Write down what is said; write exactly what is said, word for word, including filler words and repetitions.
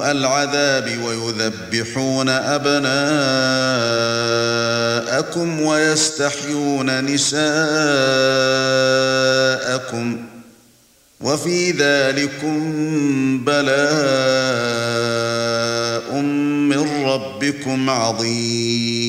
سوء العذاب ويذبحون أبناءكم ويستحيون نساءكم وفي ذلكم بلاء من ربكم عظيم.